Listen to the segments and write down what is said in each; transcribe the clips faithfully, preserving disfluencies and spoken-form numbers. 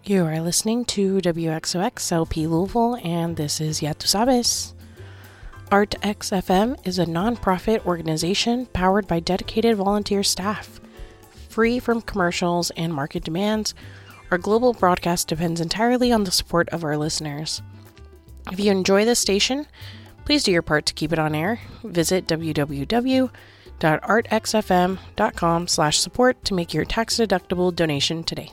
You are listening to W X O X L P Louisville, and this is Ya Tu Sabes. ArtX F M is a non-profit organization powered by dedicated volunteer staff. Free from commercials and market demands, our global broadcast depends entirely on the support of our listeners. If you enjoy this station, please do your part to keep it on air. Visit w w w dot art x f m dot com slash support to make your tax-deductible donation today.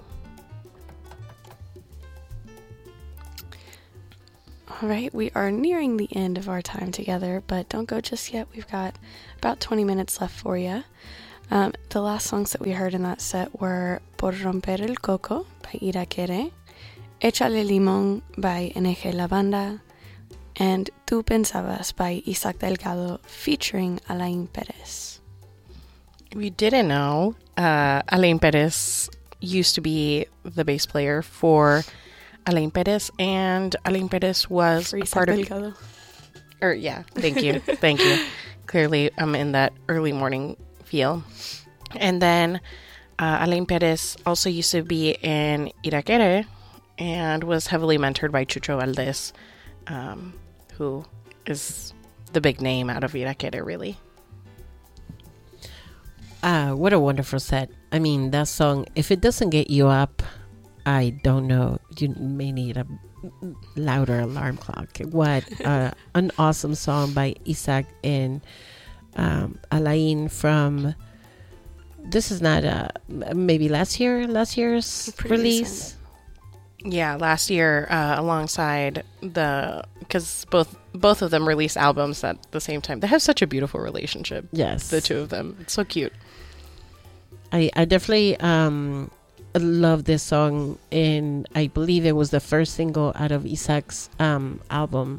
All right, we are nearing the end of our time together, but don't go just yet. We've got about twenty minutes left for you. Um, the last songs that we heard in that set were Por Romper el Coco by Irakere, Échale Limón by N G La Banda, and Tú Pensabas by Isaac Delgado featuring Alain Perez. We didn't know uh, Alain Perez used to be the bass player for Alain Perez, and Alain Perez was For a Isaac part of... Delgado. Or, yeah, thank you, thank you. Clearly, I'm in that early morning feel. And then uh, Alain Perez also used to be in Irakere and was heavily mentored by Chucho Valdez, um, who is the big name out of Irakere, really. Ah, what a wonderful set. I mean, that song, if it doesn't get you up, I don't know. You may need a louder alarm clock. What uh, an awesome song by Isaac and um, Alain from... This is not uh, maybe last year, last year's Pretty release. recent. Yeah, last year, uh, alongside the... Because both, both of them released albums at the same time. They have such a beautiful relationship. Yes. The two of them. It's so cute. I, I definitely... Um, love this song, and I believe it was the first single out of Isaac's um, album,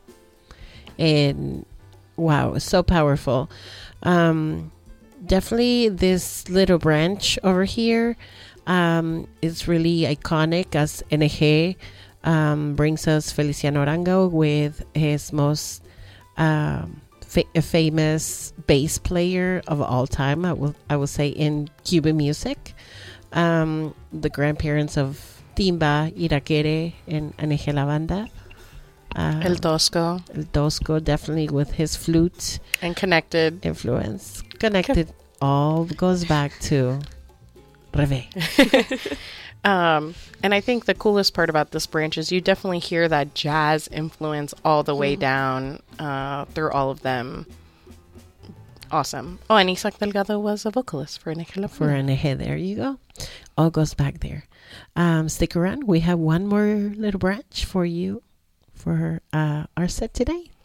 and wow, it's so powerful. Um, definitely this little branch over here um, is really iconic, as N G um, brings us Feliciano Arango with his most um, fa- famous bass player of all time, I will, I will say, in Cuban music. Um, the grandparents of Timba, Irakere, and N G La Banda. Um, El Tosco. El Tosco, definitely with his flute And Connected. influence. Connected all goes back to Reve. Um, and I think the coolest part about this branch is you definitely hear that jazz influence all the way down uh, through all of them. Awesome. Oh, and Isaac Delgado was a vocalist for N G La Banda. For N G, there you go. All goes back there. Um, stick around. We have one more little branch for you for uh, our set today.